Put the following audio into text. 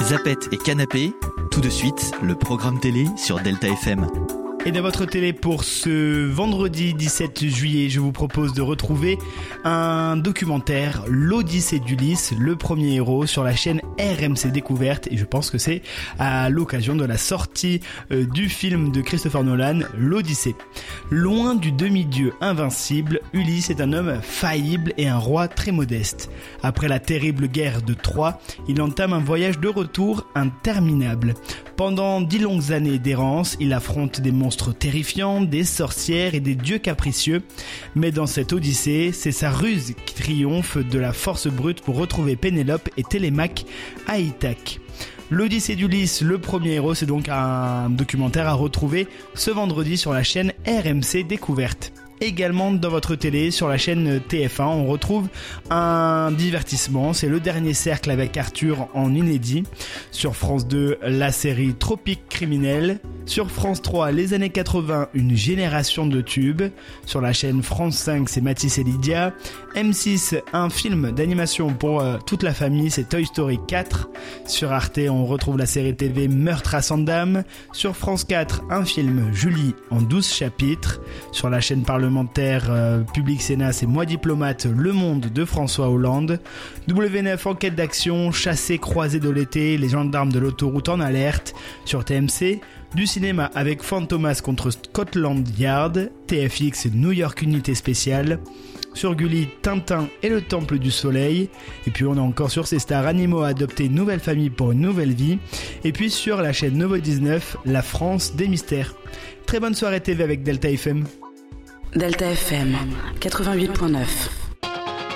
Zapettes et Canapé, tout de suite, le programme télé sur Delta FM. Et dans votre télé pour ce vendredi 17 juillet, je vous propose de retrouver un documentaire, l'Odyssée d'Ulysse, le premier héros, sur la chaîne RMC Découverte. Et je pense que c'est à l'occasion de la sortie du film de Christopher Nolan, l'Odyssée. Loin du demi-dieu invincible, Ulysse est un homme faillible et un roi très modeste. Après la terrible guerre de Troie, il entame un voyage de retour interminable. Pendant 10 longues années d'errance, il affronte des monstres terrifiants, des sorcières et des dieux capricieux. Mais dans cette odyssée, c'est sa ruse qui triomphe de la force brute pour retrouver Pénélope et Télémaque à Ithaque. L'Odyssée d'Ulysse, le premier héros, c'est donc un documentaire à retrouver ce vendredi sur la chaîne RMC Découverte. Également dans votre télé, sur la chaîne TF1, on retrouve un divertissement, c'est Le Dernier Cercle avec Arthur en inédit. Sur France 2, la série Tropique Criminel. Sur France 3, les années 80, une génération de tubes. Sur la chaîne France 5, c'est Mathis et Lydia. M6, un film d'animation pour toute la famille, c'est Toy Story 4. Sur Arte, on retrouve la série TV Meurtre à Sandam. Sur France 4, un film Julie en 12 chapitres. Sur la chaîne parlementaire Public Sénat, c'est Moi diplomate, Le Monde de François Hollande. W9, enquête d'action, chassé croisé de l'été, les gendarmes de l'autoroute en alerte. Sur TMC, du cinéma avec Fantomas contre Scotland Yard. TFX, New York Unité Spéciale. Sur Gulli, Tintin et le Temple du Soleil. Et puis on est encore sur ces stars, Animaux a adopté une nouvelle famille pour une nouvelle vie. Et puis sur la chaîne Novo 19, La France des mystères. Très bonne soirée TV avec Delta FM. Delta FM 88.9.